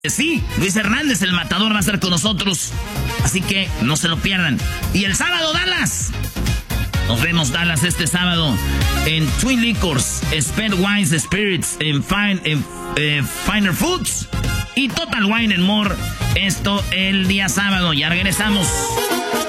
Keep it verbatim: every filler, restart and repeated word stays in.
Sí, Luis Hernández, el matador, va a estar con nosotros. Así que no se lo pierdan. Y el sábado, Dallas. Nos vemos, Dallas, este sábado en Twin Liquors, Spend Wines Spirits, en, Fine, en eh, Finer Foods y Total Wine and More. Esto el día sábado. Ya regresamos.